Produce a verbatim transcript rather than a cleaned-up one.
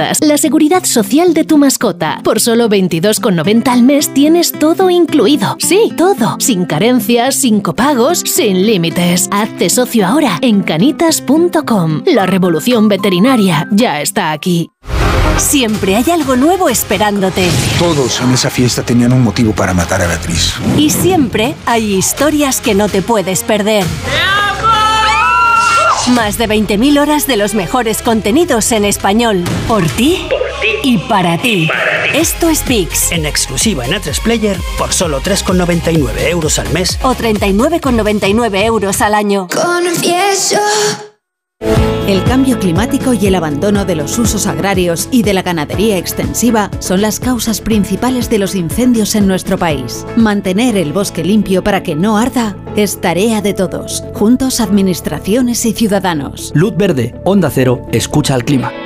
mascotas. La seguridad social de tu mascota. Por solo veintidós con noventa al mes tienes todo incluido. Sí, todo. Sin carencias, sin copagos, sin límites. Hazte socio ahora en canitas punto com. La revolución veterinaria ya está aquí. Siempre hay algo nuevo esperándote. Todos en esa fiesta tenían un motivo para matar a Beatriz. Y siempre hay historias que no te puedes perder. Más de veinte mil horas de los mejores contenidos en español. Por ti, por ti y para ti. Para ti. Esto es VIX. En exclusiva en A tres Player por solo tres con noventa y nueve euros al mes. O treinta y nueve con noventa y nueve euros al año. Confieso. El cambio climático y el abandono de los usos agrarios y de la ganadería extensiva son las causas principales de los incendios en nuestro país. Mantener el bosque limpio para que no arda es tarea de todos, juntos administraciones y ciudadanos. Luz verde, Onda Cero, escucha al clima.